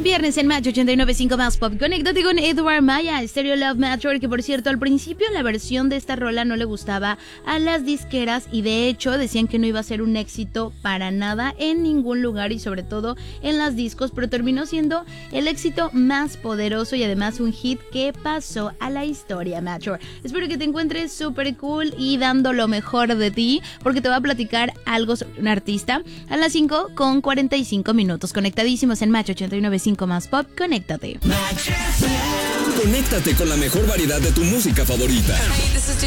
Viernes en Match 89.5 Más Pop. Conéctate con Edward Maya, Stereo Love Matter, que por cierto, al principio la versión de esta rola no le gustaba a las disqueras y de hecho decían que no iba a ser un éxito para nada en ningún lugar y sobre todo en las discos, pero terminó siendo el éxito más poderoso y además un hit que pasó a la historia, Matter. Espero que te encuentres súper cool y dando lo mejor de ti, porque te voy a platicar algo sobre un artista a las 5:45. Conectadísimos en Match 89.5 Más Pop, conéctate. Conéctate con la mejor variedad de tu música favorita.